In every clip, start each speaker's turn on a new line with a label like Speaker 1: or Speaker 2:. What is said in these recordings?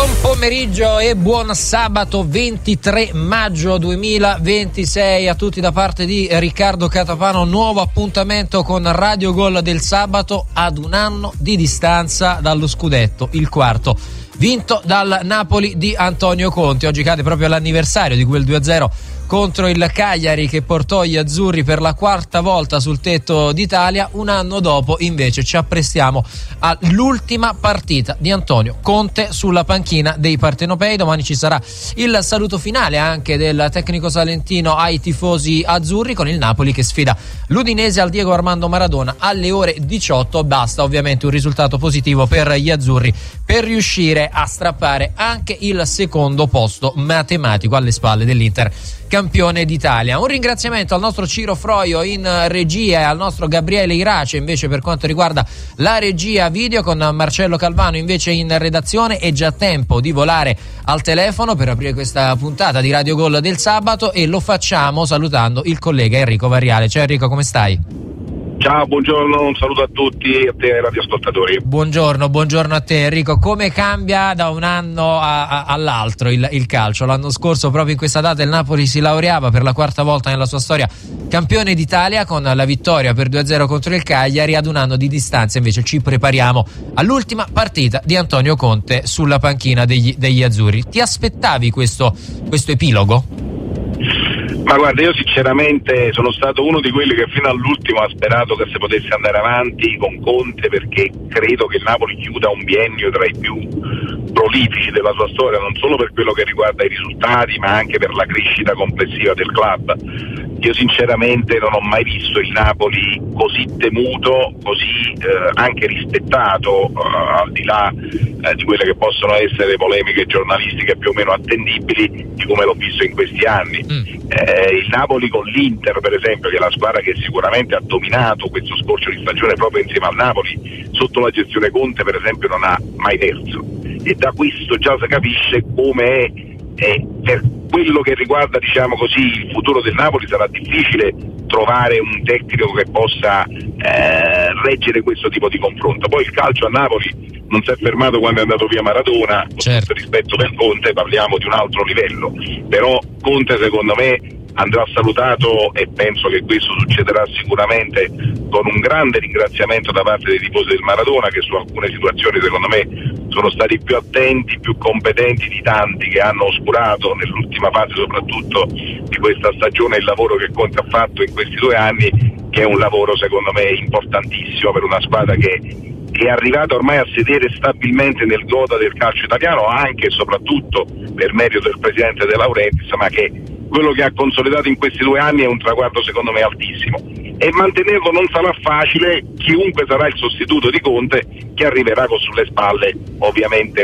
Speaker 1: Buon pomeriggio e buon sabato 23 maggio 2026 a tutti da parte di Riccardo Catapano. Nuovo appuntamento con Radio Gol del sabato ad un anno di distanza dallo scudetto, il quarto vinto dal Napoli di Antonio Conte. Oggi cade proprio l'anniversario di quel 2-0 contro il Cagliari che portò gli azzurri per la quarta volta sul tetto d'Italia. Un anno dopo invece ci apprestiamo all'ultima partita di Antonio Conte sulla panchina dei partenopei. Domani ci sarà il saluto finale anche del tecnico salentino ai tifosi azzurri, con il Napoli che sfida l'Udinese al Diego Armando Maradona alle ore 18. Basta ovviamente un risultato positivo per gli azzurri per riuscire a strappare anche il secondo posto matematico alle spalle dell'Inter campione d'Italia. Un ringraziamento al nostro Ciro Froio in regia e al nostro Gabriele Irace invece per quanto riguarda la regia video, con Marcello Calvano invece in redazione. È già tempo di volare al telefono per aprire questa puntata di Radio Gol del sabato e lo facciamo salutando il collega Enrico Variale. Ciao Enrico, come stai?
Speaker 2: Ciao, buongiorno, un saluto a tutti e a te ai radioascoltatori.
Speaker 1: Buongiorno a te Enrico. Come cambia da un anno all'altro il calcio? L'anno scorso proprio in questa data il Napoli si laureava per la quarta volta nella sua storia campione d'Italia con la vittoria per 2-0 contro il Cagliari. Ad un anno di distanza invece ci prepariamo all'ultima partita di Antonio Conte sulla panchina degli azzurri. Ti aspettavi questo epilogo?
Speaker 2: Ma guarda, io sinceramente sono stato uno di quelli che fino all'ultimo ha sperato che si potesse andare avanti con Conte, perché credo che il Napoli chiuda un biennio tra i più prolifici della sua storia, non solo per quello che riguarda i risultati ma anche per la crescita complessiva del club. Io sinceramente non ho mai visto il Napoli così temuto, così anche rispettato, al di là di quelle che possono essere polemiche giornalistiche più o meno attendibili, di come l'ho visto in questi anni. Il Napoli con l'Inter, per esempio, che è la squadra che sicuramente ha dominato questo scorcio di stagione proprio insieme al Napoli, sotto la gestione Conte per esempio non ha mai perso, e da questo già si capisce come per quello che riguarda, diciamo così, il futuro del Napoli sarà difficile trovare un tecnico che possa reggere questo tipo di confronto. Poi il calcio a Napoli non si è fermato quando è andato via Maradona, con tutto il rispetto per Conte, parliamo di un altro livello, però Conte secondo me andrà salutato e penso che questo succederà sicuramente con un grande ringraziamento da parte dei tifosi del Maradona, che su alcune situazioni secondo me sono stati più attenti, più competenti di tanti che hanno oscurato nell'ultima fase soprattutto di questa stagione il lavoro che Conte ha fatto in questi 2 anni, che è un lavoro secondo me importantissimo per una squadra che è arrivata ormai a sedere stabilmente nel goda del calcio italiano, anche e soprattutto per merito del presidente De Laurentiis, ma che quello che ha consolidato in questi 2 anni è un traguardo secondo me altissimo, e mantenerlo non sarà facile, chiunque sarà il sostituto di Conte, che arriverà con sulle spalle ovviamente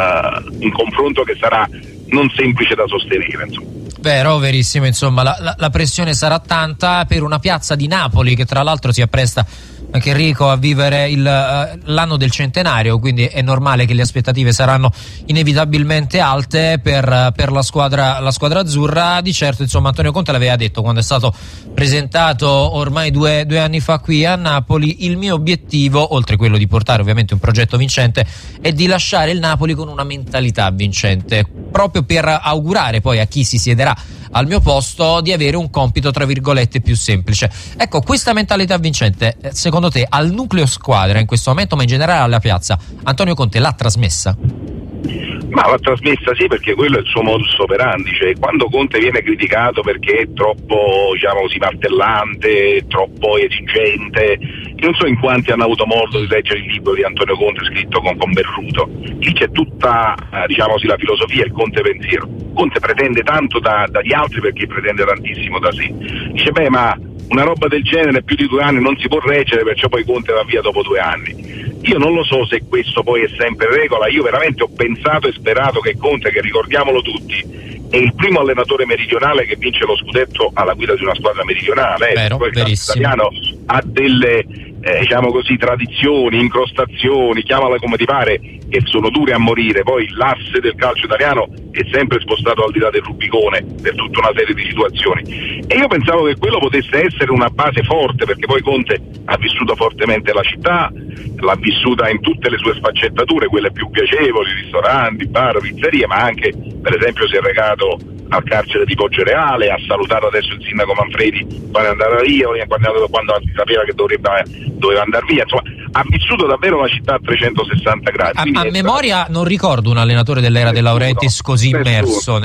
Speaker 2: un confronto che sarà non semplice da sostenere, insomma.
Speaker 1: Vero, verissimo, insomma la pressione sarà tanta per una piazza di Napoli che tra l'altro si appresta anche Enrico a vivere l'anno del centenario, quindi è normale che le aspettative saranno inevitabilmente alte per la squadra azzurra. Di certo, insomma, Antonio Conte l'aveva detto quando è stato presentato ormai due anni fa qui a Napoli: il mio obiettivo, oltre quello di portare ovviamente un progetto vincente, è di lasciare il Napoli con una mentalità vincente, proprio per augurare poi a chi si siederà al mio posto di avere un compito tra virgolette più semplice. Ecco, questa mentalità vincente, secondo te, al nucleo squadra in questo momento, ma in generale alla piazza, Antonio Conte l'ha trasmessa?
Speaker 2: Ma l'ha trasmessa sì, perché quello è il suo modus operandi, cioè quando Conte viene criticato perché è troppo, diciamo così, martellante, troppo esigente, io non so in quanti hanno avuto modo di leggere il libro di Antonio Conte scritto con Berruto. Lì c'è tutta, diciamo così, la filosofia, il Conte pensiero. Conte pretende tanto dagli altri perché pretende tantissimo da sé. Dice, beh, ma una roba del genere più di 2 anni non si può reggere, perciò poi Conte va via dopo 2 anni. Io non lo so se questo poi è sempre regola. Io veramente ho pensato e sperato che Conte, che ricordiamolo tutti, è il primo allenatore meridionale che vince lo scudetto alla guida di una squadra meridionale.
Speaker 1: Vero,
Speaker 2: poi il calcio italiano ha delle diciamo così, tradizioni, incrostazioni, chiamale come ti pare, che sono dure a morire. Poi l'asse del calcio italiano è sempre spostato al di là del Rubicone per tutta una serie di situazioni, e io pensavo che quello potesse essere una base forte, perché poi Conte ha vissuto fortemente la città, l'ha vissuta in tutte le sue sfaccettature, quelle più piacevoli, ristoranti, bar, pizzerie, ma anche per esempio si è recato al carcere di Poggioreale, ha salutato adesso il sindaco Manfredi quando è andato via, quando sapeva che doveva andare via, insomma ha vissuto davvero la città a 360 gradi.
Speaker 1: A memoria non ricordo un allenatore dell'era De Laurentiis così immerso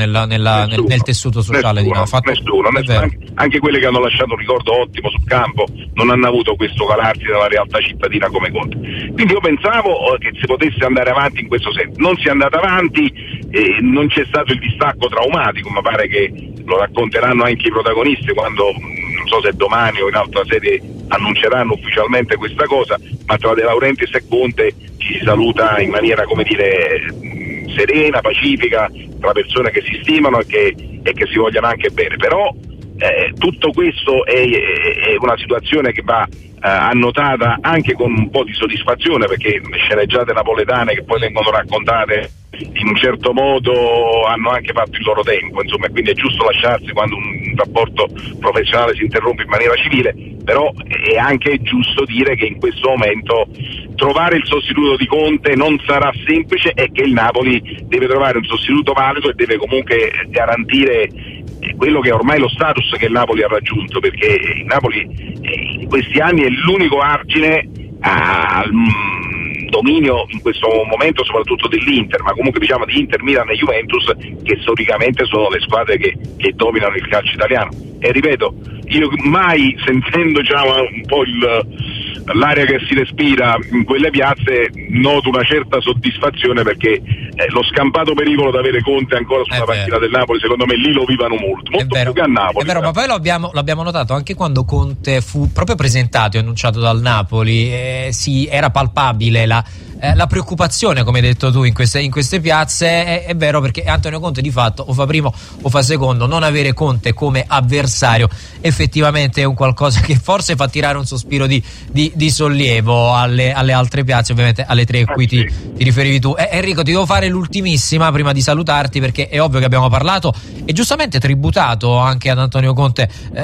Speaker 1: nel tessuto sociale di
Speaker 2: nessuno. Anche quelli che hanno lasciato un ricordo ottimo sul campo non hanno avuto questo calarsi nella realtà cittadina come Conte. Quindi io pensavo che si potesse andare avanti in questo senso. Non si è andato avanti, non c'è stato il distacco traumatico, ma pare che lo racconteranno anche i protagonisti quando, non so se domani o in altra sede, annunceranno ufficialmente questa cosa, ma tra De Laurentiis e Conte ci si saluta in maniera, come dire, serena, pacifica, tra persone che si stimano e che si vogliono anche bene. Però tutto questo è una situazione che va annotata anche con un po' di soddisfazione, perché le sceneggiate napoletane che poi vengono raccontate in un certo modo hanno anche fatto il loro tempo, insomma, quindi è giusto lasciarsi quando un rapporto professionale si interrompe in maniera civile, però è anche giusto dire che in questo momento trovare il sostituto di Conte non sarà semplice e che il Napoli deve trovare un sostituto valido e deve comunque garantire quello che è ormai lo status che il Napoli ha raggiunto, perché il Napoli in questi anni è l'unico argine al dominio in questo momento soprattutto dell'Inter, ma comunque diciamo di Inter, Milan e Juventus, che storicamente sono le squadre che dominano il calcio italiano. E ripeto, io mai sentendo un po' l'aria che si respira in quelle piazze noto una certa soddisfazione, perché lo scampato pericolo di avere Conte ancora sulla panchina del Napoli, secondo me lì lo vivano molto più che a Napoli.
Speaker 1: È vero, ma poi l'abbiamo notato anche quando Conte fu proprio presentato e annunciato dal Napoli, era palpabile la preoccupazione, come hai detto tu, in queste piazze. È vero, perché Antonio Conte di fatto o fa primo o fa secondo. Non avere Conte come avversario effettivamente è un qualcosa che forse fa tirare un sospiro di sollievo alle altre piazze, ovviamente alle tre a cui ti riferivi tu. Enrico, ti devo fare l'ultimissima prima di salutarti, perché è ovvio che abbiamo parlato e giustamente tributato anche ad Antonio Conte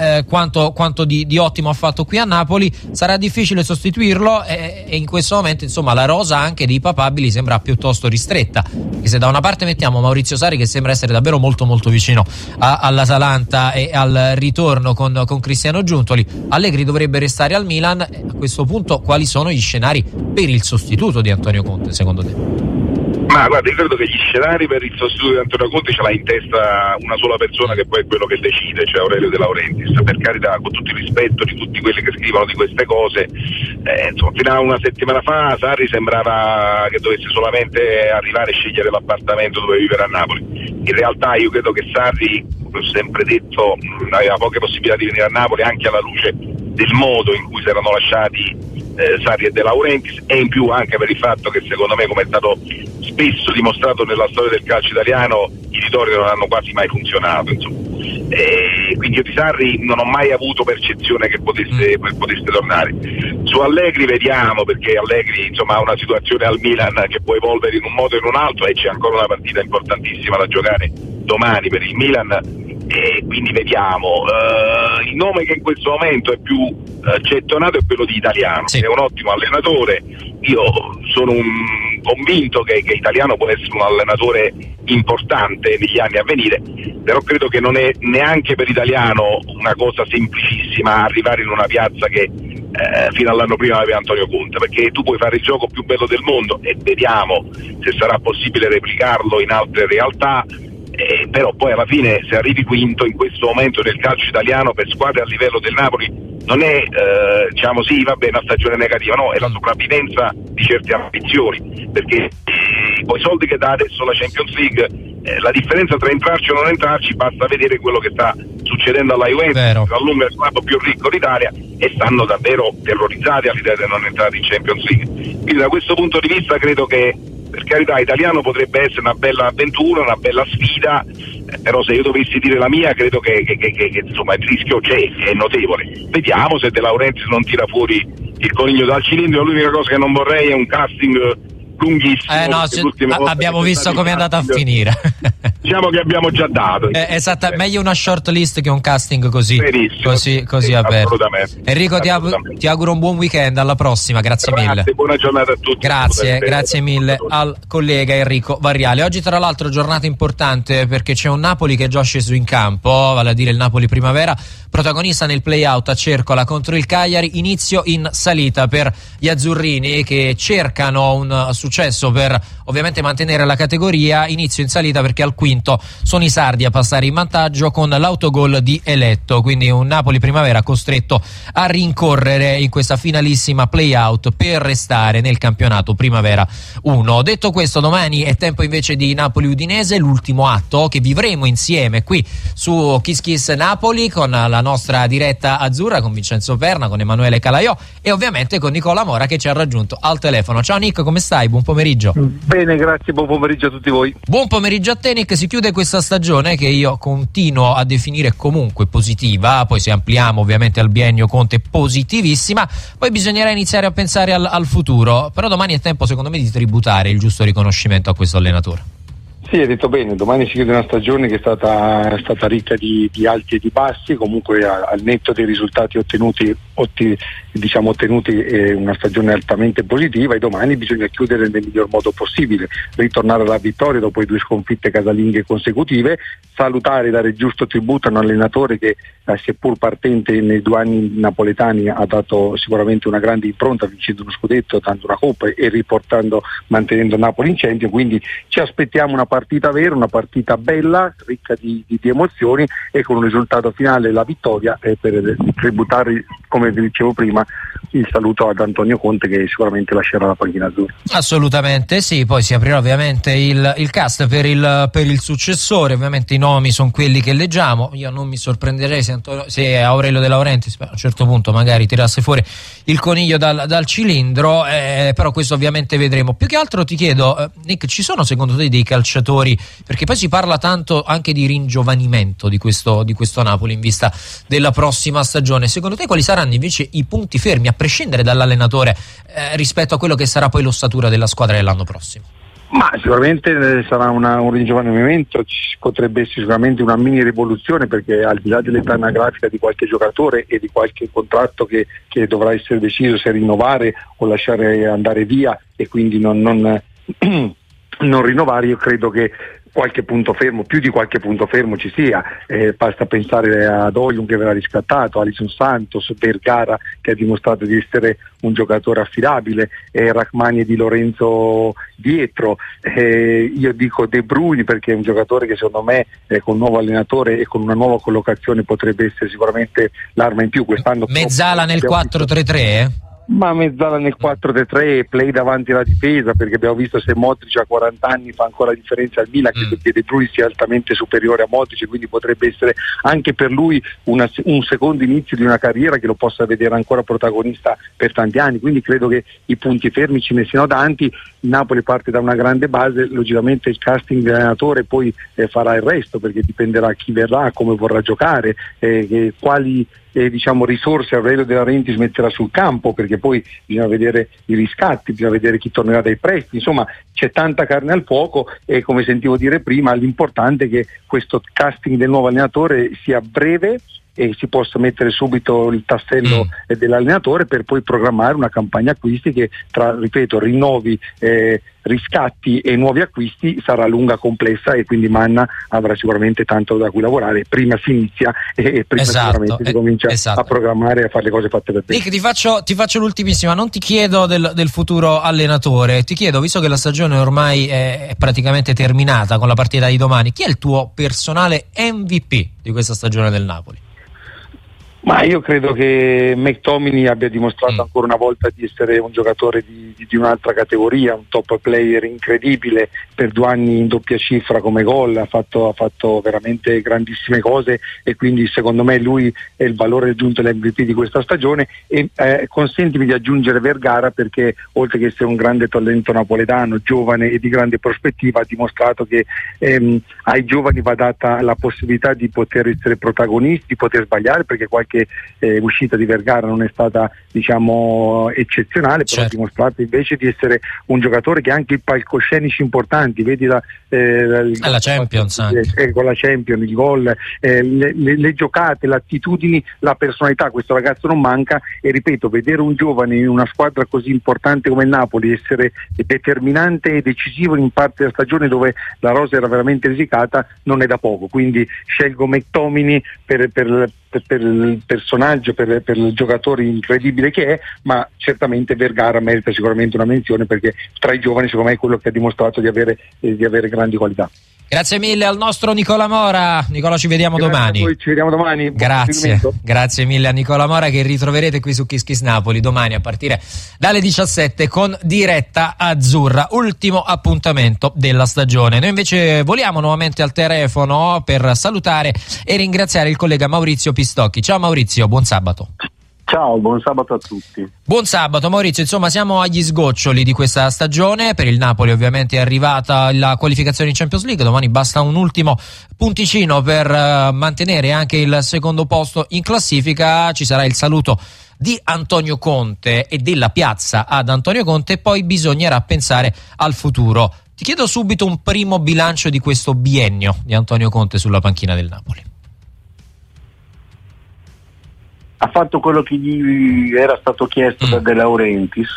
Speaker 1: quanto di ottimo ha fatto qui a Napoli. Sarà difficile sostituirlo e in questo momento, insomma, la rosa anche dei papabili sembra piuttosto ristretta, perché se da una parte mettiamo Maurizio Sarri, che sembra essere davvero molto molto vicino all'Atalanta e al ritorno con Cristiano Giuntoli, Allegri dovrebbe restare al Milan. A questo punto quali sono gli scenari per il sostituto di Antonio Conte secondo te?
Speaker 2: Ma guarda, io credo che gli scenari per il sostituto di Antonio Conte ce l'ha in testa una sola persona, che poi è quello che decide, cioè Aurelio De Laurentiis. Per carità, con tutto il rispetto di tutti quelli che scrivono di queste cose, insomma, fino a una settimana fa Sarri sembrava che dovesse solamente arrivare e scegliere l'appartamento dove vivere a Napoli. In realtà io credo che Sarri, come ho sempre detto, aveva poche possibilità di venire a Napoli, anche alla luce del modo in cui si erano lasciati Sarri e De Laurentiis, e in più anche per il fatto che secondo me, come è stato spesso dimostrato nella storia del calcio italiano, i ritorni non hanno quasi mai funzionato, insomma. Quindi io di Sarri non ho mai avuto percezione che potesse tornare. Su Allegri vediamo, perché Allegri, insomma, ha una situazione al Milan che può evolvere in un modo o in un altro, e c'è ancora una partita importantissima da giocare domani per il Milan, e quindi vediamo. Il nome che in questo momento è più gettonato è quello di Italiano, sì. È un ottimo allenatore. Io sono convinto che Italiano può essere un allenatore importante negli anni a venire, però credo che non è neanche per Italiano una cosa semplicissima arrivare in una piazza che fino all'anno prima aveva Antonio Conte, perché tu puoi fare il gioco più bello del mondo, e vediamo se sarà possibile replicarlo in altre realtà. Però poi alla fine, se arrivi quinto in questo momento nel calcio italiano per squadre a livello del Napoli, non è sì, va bene, una stagione negativa, no, è la sopravvivenza di certe ambizioni, perché con i soldi che dà adesso la Champions League, la differenza tra entrarci o non entrarci, basta vedere quello che sta succedendo alla Juventus, allunga il club più ricco d'Italia, e stanno davvero terrorizzati all'idea di non entrare in Champions League. Quindi da questo punto di vista credo che per carità, italiano potrebbe essere una bella avventura, una bella sfida, però se io dovessi dire la mia, credo che insomma il rischio c'è, è notevole. Vediamo se De Laurentiis non tira fuori il coniglio dal cilindro. L'unica cosa che non vorrei è un casting lunghissimo.
Speaker 1: Abbiamo visto come è andata a finire.
Speaker 2: Diciamo che abbiamo già dato.
Speaker 1: Esatto, meglio una short list che un casting così aperto.
Speaker 2: Assolutamente.
Speaker 1: Enrico, ti auguro un buon weekend, alla prossima, grazie mille.
Speaker 2: Buona giornata a tutti.
Speaker 1: Grazie mille al collega Enrico Varriale. Oggi tra l'altro giornata importante perché c'è un Napoli che è già sceso in campo, vale a dire il Napoli Primavera, protagonista nel play-out a Cercola contro il Cagliari, inizio in salita per gli azzurrini che cercano un successo per ovviamente mantenere la categoria, inizio in salita perché al quinto sono i sardi a passare in vantaggio con l'autogol di Eletto, quindi un Napoli Primavera costretto a rincorrere in questa finalissima play-out per restare nel campionato Primavera 1. Detto questo, domani è tempo invece di Napoli-Udinese, l'ultimo atto che vivremo insieme qui su Kiss Kiss Napoli con la nostra diretta azzurra, con Vincenzo Perna, con Emanuele Calaiò e ovviamente con Nicola Mora che ci ha raggiunto al telefono. Ciao Nick, come stai? Buon pomeriggio.
Speaker 3: Bene, grazie, buon pomeriggio a tutti voi.
Speaker 1: Buon pomeriggio a te Nick, si chiude questa stagione che io continuo a definire comunque positiva, poi se ampliamo ovviamente al biennio Conte positivissima, poi bisognerà iniziare a pensare al futuro, però domani è tempo secondo me di tributare il giusto riconoscimento a questo allenatore.
Speaker 3: Sì, hai detto bene, domani si chiude una stagione che è stata ricca di alti e di bassi, comunque al netto dei risultati ottenuti è una stagione altamente positiva e domani bisogna chiudere nel miglior modo possibile, ritornare alla vittoria dopo le 2 sconfitte casalinghe consecutive, salutare e dare il giusto tributo a un allenatore che seppur partente nei 2 anni napoletani ha dato sicuramente una grande impronta, vincendo uno scudetto, dando una coppa e mantenendo Napoli in centro, quindi ci aspettiamo una partita vera, una partita bella, ricca di emozioni e con un risultato finale, la vittoria, per tributare, come vi dicevo prima, il saluto ad Antonio Conte che sicuramente lascerà la panchina azzurra.
Speaker 1: Assolutamente sì, poi si aprirà ovviamente il cast per il successore, ovviamente i nomi sono quelli che leggiamo, io non mi sorprenderei se Aurelio De Laurentiis a un certo punto magari tirasse fuori il coniglio dal cilindro, però questo ovviamente vedremo. Più che altro ti chiedo, Nick, ci sono secondo te dei calciatori, perché poi si parla tanto anche di ringiovanimento di questo Napoli in vista della prossima stagione, secondo te quali saranno invece i punti fermi a prescindere dall'allenatore rispetto a quello che sarà poi l'ossatura della squadra dell'anno prossimo?
Speaker 3: Ma sicuramente sarà un ringiovanimento, ci potrebbe essere sicuramente una mini rivoluzione, perché al di là dell'età anagrafica di qualche giocatore e di qualche contratto che dovrà essere deciso se rinnovare o lasciare andare via e quindi non rinnovare, io credo che qualche punto fermo, più di qualche punto fermo ci sia, basta pensare ad Oilun che verrà riscattato, Alisson Santos, Vergara che ha dimostrato di essere un giocatore affidabile, Rachmani e Di Lorenzo dietro, io dico De Bruyne perché è un giocatore che secondo me con un nuovo allenatore e con una nuova collocazione potrebbe essere sicuramente l'arma in più quest'anno.
Speaker 1: Mezzala nel 4-3-3?
Speaker 3: Ma mezzala nel 4-3-3, play davanti alla difesa, perché abbiamo visto se Modric a 40 anni fa ancora la differenza al Milan, credo che De Bruyne sia altamente superiore a Modric, quindi potrebbe essere anche per lui un secondo inizio di una carriera che lo possa vedere ancora protagonista per tanti anni, quindi credo che i punti fermi ce ne siano tanti. Il Napoli parte da una grande base, logicamente il casting dell'allenatore poi farà il resto, perché dipenderà chi verrà, come vorrà giocare, quali risorse Aurelio De Laurentiis metterà sul campo, perché poi bisogna vedere i riscatti, bisogna vedere chi tornerà dai prestiti, insomma c'è tanta carne al fuoco e come sentivo dire prima l'importante è che questo casting del nuovo allenatore sia breve e si possa mettere subito il tassello dell'allenatore per poi programmare una campagna acquisti che tra, ripeto, rinnovi, riscatti e nuovi acquisti sarà lunga, complessa e quindi Manna avrà sicuramente tanto da cui lavorare. Prima si inizia e prima sicuramente si comincia a programmare e a fare le cose fatte per bene.
Speaker 1: Nick, ti faccio l'ultimissima, non ti chiedo del futuro allenatore, ti chiedo, visto che la stagione ormai è praticamente terminata con la partita di domani, chi è il tuo personale MVP di questa stagione del Napoli?
Speaker 3: Ma io credo che McTominay abbia dimostrato ancora una volta di essere un giocatore di un'altra categoria, un top player incredibile, per 2 anni in doppia cifra come gol, ha fatto veramente grandissime cose, e quindi secondo me lui è il valore aggiunto all'MVP di questa stagione. E consentimi di aggiungere Vergara, perché oltre che essere un grande talento napoletano, giovane e di grande prospettiva, ha dimostrato che ai giovani va data la possibilità di poter essere protagonisti, di poter sbagliare, perché qualche uscita di Vergara non è stata, diciamo, eccezionale, però ha dimostrato invece di essere un giocatore che ha anche i palcoscenici importanti, vedi la
Speaker 1: Champions,
Speaker 3: con la Champions, il gol, le giocate, le attitudini, la personalità. Questo ragazzo non manca, e ripeto, vedere un giovane in una squadra così importante come il Napoli essere determinante e decisivo in parte della stagione dove la rosa era veramente risicata non è da poco, quindi scelgo McTominay per il personaggio, per il giocatore incredibile che è, ma certamente Vergara merita sicuramente una menzione, perché tra i giovani secondo me è quello che ha dimostrato di avere grandi qualità.
Speaker 1: Grazie mille al nostro Nicola Mora. Nicola, ci vediamo domani.
Speaker 3: Ci vediamo domani.
Speaker 1: Grazie mille a Nicola Mora, che ritroverete qui su Kiss Kiss Napoli domani a partire dalle 17 con diretta azzurra. Ultimo appuntamento della stagione. Noi invece voliamo nuovamente al telefono per salutare e ringraziare il collega Maurizio Pistocchi. Ciao Maurizio, buon sabato.
Speaker 4: Ciao, buon sabato a tutti.
Speaker 1: Buon sabato Maurizio, insomma siamo agli sgoccioli di questa stagione. Per il Napoli ovviamente è arrivata la qualificazione in Champions League, domani basta un ultimo punticino per mantenere anche il secondo posto in classifica. Ci sarà il saluto di Antonio Conte e della piazza ad Antonio Conte, e poi bisognerà pensare al futuro. Ti chiedo subito un primo bilancio di questo biennio di Antonio Conte sulla panchina del Napoli.
Speaker 4: Ha fatto quello che gli era stato chiesto da De Laurentiis,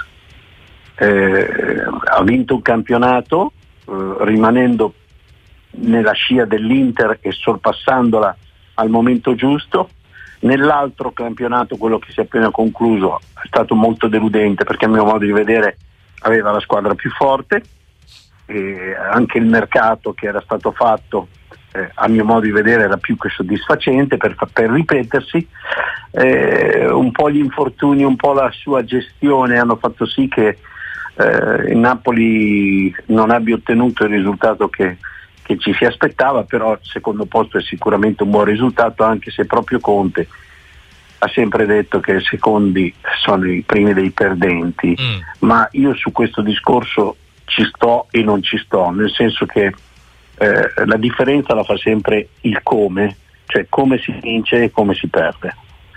Speaker 4: ha vinto un campionato rimanendo nella scia dell'Inter e sorpassandola al momento giusto. Nell'altro campionato, quello che si è appena concluso, è stato molto deludente, perché a mio modo di vedere aveva la squadra più forte, e anche il mercato che era stato fatto a mio modo di vedere era più che soddisfacente per ripetersi. Un po' gli infortuni, un po' la sua gestione hanno fatto sì che il Napoli non abbia ottenuto il risultato che ci si aspettava, però il secondo posto è sicuramente un buon risultato, anche se proprio Conte ha sempre detto che i secondi sono i primi dei perdenti. Ma io su questo discorso ci sto e non ci sto, nel senso che la differenza la fa sempre il come, cioè come si vince e come si perde.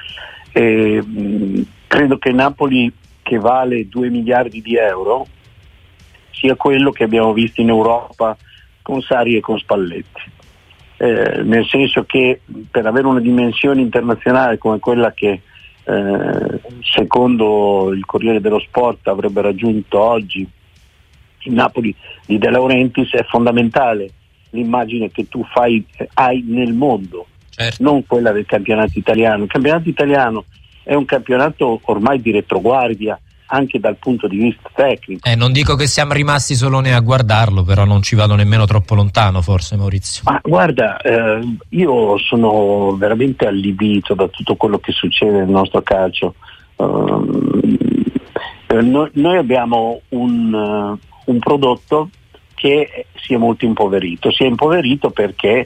Speaker 4: Credo che Napoli, che vale 2 miliardi di euro, sia quello che abbiamo visto in Europa con Sarri e con Spalletti, nel senso che per avere una dimensione internazionale come quella che secondo il Corriere dello Sport avrebbe raggiunto oggi il Napoli di De Laurentiis, è fondamentale l'immagine che tu hai nel mondo, non quella del campionato italiano. Il campionato italiano è un campionato ormai di retroguardia anche dal punto di vista tecnico.
Speaker 1: Non dico che siamo rimasti solo a guardarlo, però non ci vado nemmeno troppo lontano, forse, Maurizio.
Speaker 4: Ma guarda, io sono veramente allibito da tutto quello che succede nel nostro calcio. Noi abbiamo un prodotto che si è molto impoverito. Si è impoverito perché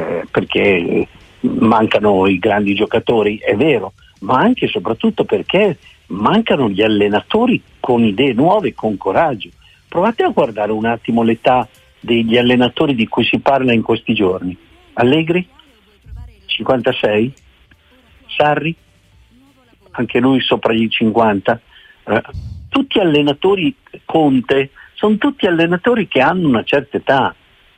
Speaker 4: mancano i grandi giocatori, è vero, ma anche e soprattutto perché mancano gli allenatori con idee nuove, con coraggio. Provate a guardare un attimo l'età degli allenatori di cui si parla in questi giorni. Allegri 56, Sarri anche lui sopra gli 50, tutti allenatori, Conte, sono tutti allenatori che hanno una certa età.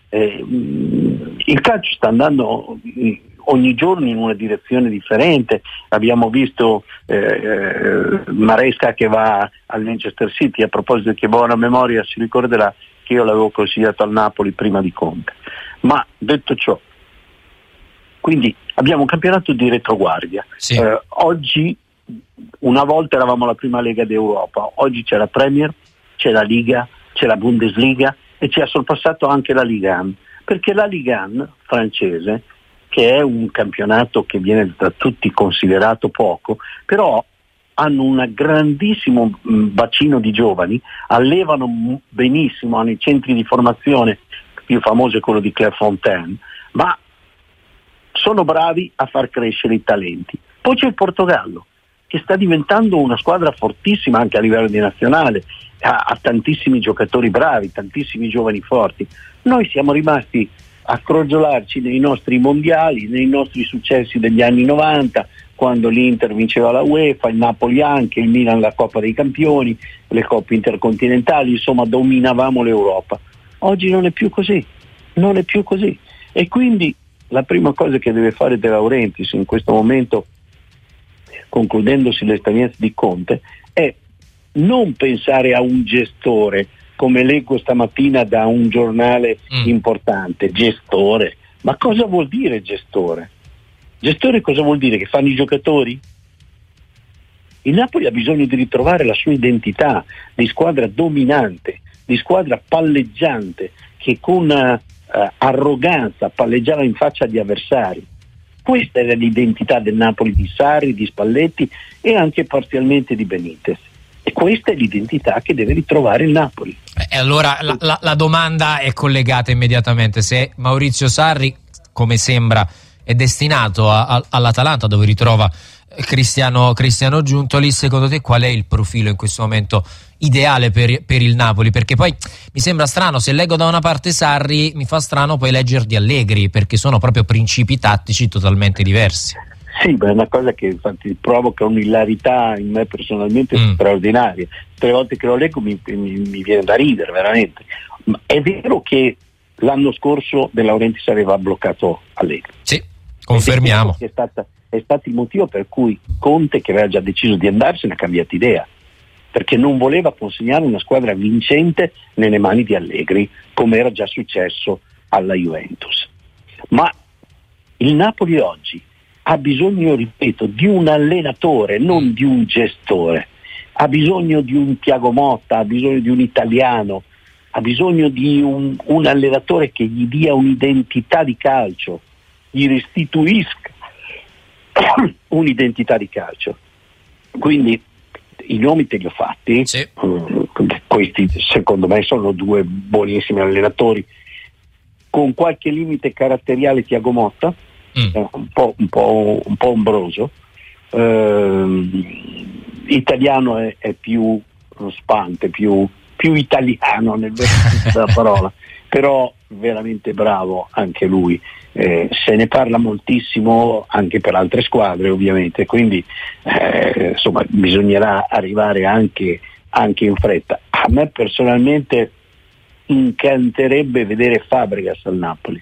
Speaker 4: Il calcio sta andando ogni giorno in una direzione differente. Abbiamo visto Maresca che va al Manchester City. A proposito di che buona memoria, si ricorderà che io l'avevo consigliato al Napoli prima di Conte. Ma detto ciò, quindi abbiamo un campionato di retroguardia.
Speaker 1: Sì.
Speaker 4: Oggi, una volta eravamo la prima lega d'Europa, oggi c'è la Premier, c'è la Liga, c'è la Bundesliga e ci ha sorpassato anche la Ligue 1, perché la Ligue 1 francese, che è un campionato che viene da tutti considerato poco, però hanno un grandissimo bacino di giovani, allevano benissimo, hanno i centri di formazione, il più famoso è quello di Clairefontaine, ma sono bravi a far crescere i talenti. Poi c'è il Portogallo, che sta diventando una squadra fortissima anche a livello di nazionale, ha tantissimi giocatori bravi, tantissimi giovani forti. Noi siamo rimasti a crogiolarci nei nostri mondiali, nei nostri successi degli anni 90, quando l'Inter vinceva la UEFA, il Napoli anche, il Milan la Coppa dei Campioni, le coppe intercontinentali, insomma dominavamo l'Europa. Oggi non è più così, non è più così. E quindi la prima cosa che deve fare De Laurentiis in questo momento, concludendosi l'esperienza di Conte, è non pensare a un gestore, come leggo stamattina da un giornale importante. Gestore? Ma cosa vuol dire gestore? Gestore cosa vuol dire? Che fanno i giocatori? Il Napoli ha bisogno di ritrovare la sua identità di squadra dominante, di squadra palleggiante, che con arroganza palleggiava in faccia agli avversari. Questa era l'identità del Napoli di Sarri, di Spalletti e anche parzialmente di Benitez. E questa è l'identità che deve ritrovare il Napoli.
Speaker 1: E allora la domanda è collegata immediatamente. Se Maurizio Sarri, come sembra, è destinato all'Atalanta, dove ritrova Cristiano Giuntoli, secondo te qual è il profilo in questo momento ideale per il Napoli? Perché poi mi sembra strano, se leggo da una parte Sarri, mi fa strano poi leggerdi Allegri, perché sono proprio principi tattici totalmente diversi.
Speaker 4: Sì, ma è una cosa che infatti provoca un'ilarità in me personalmente straordinaria. Tutte le volte che lo leggo mi viene da ridere veramente. Ma è vero che l'anno scorso De Laurentiis aveva bloccato Allegri.
Speaker 1: Sì, confermiamo.
Speaker 4: È stato il motivo per cui Conte, che aveva già deciso di andarsene, ha cambiato idea, perché non voleva consegnare una squadra vincente nelle mani di Allegri, come era già successo alla Juventus. Ma il Napoli oggi ha bisogno, ripeto, di un allenatore, non di un gestore. Ha bisogno di un Thiago Motta, ha bisogno di un italiano, ha bisogno di un allenatore che gli dia un'identità di calcio, gli restituisca un'identità di calcio. Quindi i nomi te li ho fatti,
Speaker 1: sì.
Speaker 4: Questi secondo me sono due buonissimi allenatori, con qualche limite caratteriale Thiago Motta, un po' ombroso, italiano è più spante, più italiano nel vero senso della parola, però veramente bravo anche lui. Se ne parla moltissimo anche per altre squadre ovviamente, quindi insomma bisognerà arrivare anche in fretta. A me personalmente incanterebbe vedere Fabregas al Napoli.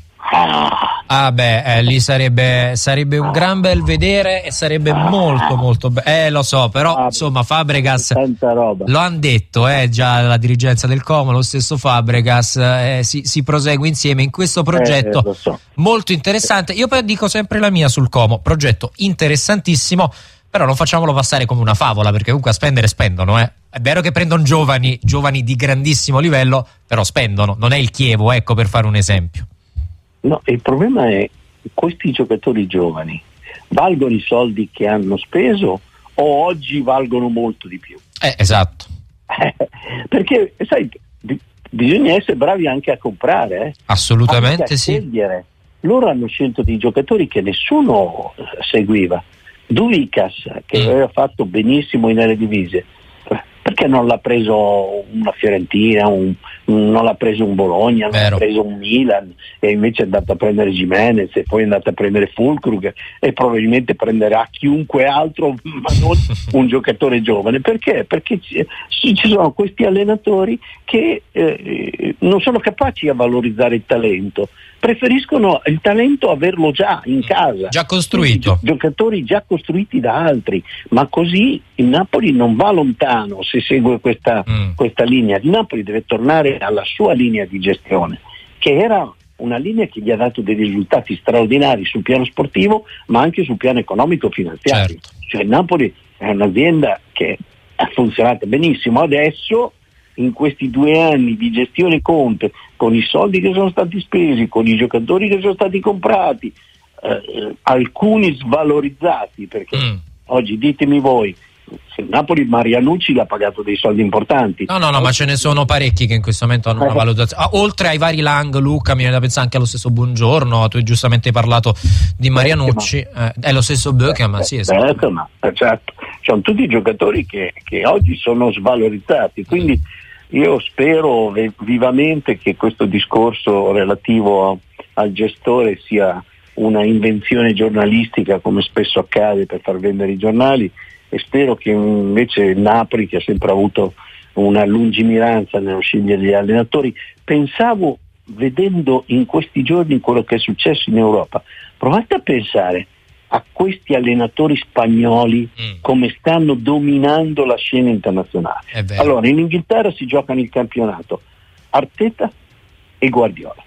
Speaker 1: Lì sarebbe un gran bel vedere e sarebbe molto lo so, però insomma Fabregas,
Speaker 4: tanta roba.
Speaker 1: Lo hanno detto già la dirigenza del Como, lo stesso Fabregas, si prosegue insieme in questo progetto
Speaker 4: lo so.
Speaker 1: Molto interessante. Io poi dico sempre la mia sul Como, progetto interessantissimo, però non facciamolo passare come una favola, perché comunque a spendere spendono. È vero che prendono giovani di grandissimo livello, però spendono, non è il Chievo, ecco, per fare un esempio.
Speaker 4: No, il problema è che questi giocatori giovani valgono i soldi che hanno speso o oggi valgono molto di più?
Speaker 1: Esatto.
Speaker 4: Perché sai, bisogna essere bravi anche a comprare.
Speaker 1: Assolutamente
Speaker 4: anche a
Speaker 1: sì.
Speaker 4: scegliere. Loro hanno scelto dei giocatori che nessuno seguiva. Duvikas, che aveva fatto benissimo in Eredivisie, perché non l'ha preso una Fiorentina, non l'ha preso un Bologna, non l'ha preso un Milan, e invece è andato a prendere Gimenez e poi è andato a prendere Fulkrug e probabilmente prenderà chiunque altro, ma non un giocatore giovane. Perché? Perché ci sono questi allenatori che non sono capaci a valorizzare il talento, preferiscono il talento averlo già in casa,
Speaker 1: già costruito,
Speaker 4: giocatori già costruiti da altri, ma così il Napoli non va lontano se segue questa linea. Il Napoli deve tornare alla sua linea di gestione, che era una linea che gli ha dato dei risultati straordinari sul piano sportivo, ma anche sul piano economico-finanziario.
Speaker 1: Certo.
Speaker 4: Cioè il Napoli è un'azienda che ha funzionato benissimo. Adesso, in questi 2 anni di gestione Conte, con i soldi che sono stati spesi, con i giocatori che sono stati comprati, alcuni svalorizzati, perché oggi ditemi voi, se Napoli Marianucci l'ha pagato dei soldi importanti.
Speaker 1: No, ma ce ne sono parecchi che in questo momento hanno una valutazione. Oltre ai vari Lang, Luca, mi viene da pensare anche allo stesso Buongiorno, tu hai giustamente parlato di Marianucci, è lo stesso Böckerman, sì, esatto.
Speaker 4: Certo, sono tutti giocatori che oggi sono svalorizzati, quindi io spero vivamente che questo discorso relativo al gestore sia una invenzione giornalistica, come spesso accade per far vendere i giornali, e spero che invece Napoli, che ha sempre avuto una lungimiranza nello scegliere gli allenatori, pensavo, vedendo in questi giorni quello che è successo in Europa, provate a pensare a questi allenatori spagnoli come stanno dominando la scena internazionale. Allora, in Inghilterra si giocano il campionato Arteta e Guardiola.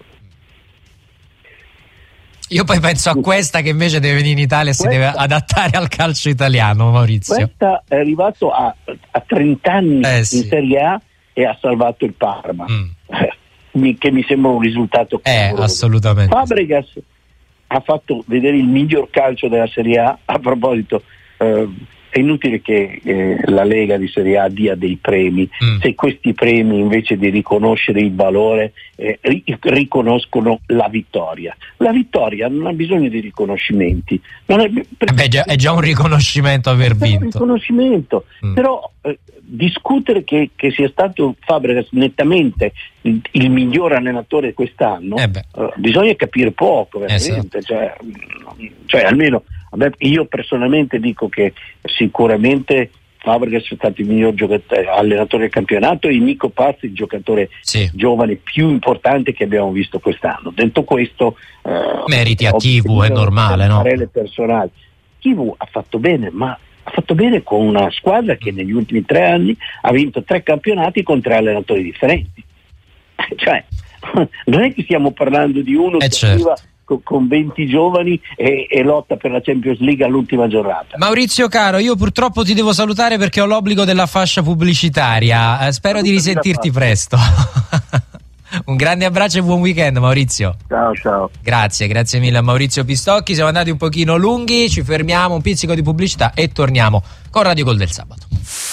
Speaker 1: Io poi penso a questa che invece deve venire in Italia e si deve adattare al calcio italiano, Maurizio.
Speaker 4: Questa è arrivato a 30 anni in Serie A e ha salvato il Parma, che mi sembra un risultato
Speaker 1: assolutamente.
Speaker 4: Fabregas ha fatto vedere il miglior calcio della Serie A. A proposito, è inutile che la Lega di Serie A dia dei premi se questi premi, invece di riconoscere il valore, riconoscono la vittoria. La vittoria non ha bisogno di riconoscimenti.
Speaker 1: È già un riconoscimento aver vinto.
Speaker 4: È un riconoscimento, però discutere che sia stato Fabregas nettamente il miglior allenatore quest'anno, bisogna capire poco, veramente. Cioè almeno io personalmente dico che sicuramente Fabregas è stato il miglior allenatore del campionato e Nico Pazzi il giocatore giovane più importante che abbiamo visto quest'anno. Detto questo,
Speaker 1: meriti a Chivu, è normale, no?
Speaker 4: Personali. Chivu ha fatto bene, ma ha fatto bene con una squadra che negli ultimi 3 anni ha vinto 3 campionati con 3 allenatori differenti. Cioè, non è che stiamo parlando di uno che arriva con 20 giovani e lotta per la Champions League all'ultima giornata.
Speaker 1: Maurizio caro, io purtroppo ti devo salutare perché ho l'obbligo della fascia pubblicitaria. Spero di risentirti presto. Un grande abbraccio e buon weekend, Maurizio.
Speaker 4: Ciao.
Speaker 1: Grazie mille a Maurizio Pistocchi. Siamo andati un pochino lunghi, ci fermiamo, un pizzico di pubblicità e torniamo con Radio Gol del Sabato.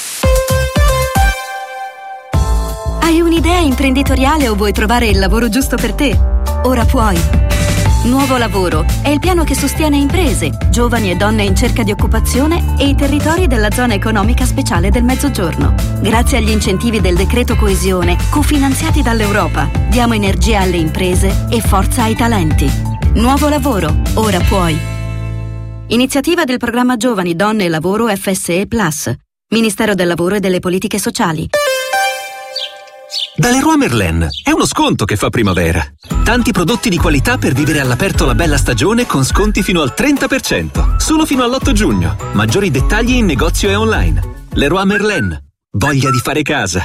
Speaker 5: Hai un'idea imprenditoriale o vuoi trovare il lavoro giusto per te? Ora puoi. Nuovo Lavoro è il piano che sostiene imprese, giovani e donne in cerca di occupazione e i territori della zona economica speciale del Mezzogiorno. Grazie agli incentivi del decreto coesione, cofinanziati dall'Europa, diamo energia alle imprese e forza ai talenti. Nuovo Lavoro, ora puoi. Iniziativa del programma Giovani, Donne e Lavoro FSE Plus, Ministero del Lavoro e delle Politiche Sociali.
Speaker 6: Da Leroy Merlin è uno sconto che fa primavera. Tanti prodotti di qualità per vivere all'aperto la bella stagione con sconti fino al 30%. Solo fino all'8 giugno. Maggiori dettagli in negozio e online. Leroy Merlin. Voglia di fare casa.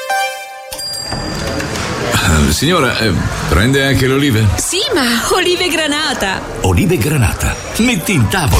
Speaker 7: Signora, prende anche le olive?
Speaker 8: Sì, ma olive granata.
Speaker 7: Olive granata. Metti in tavola.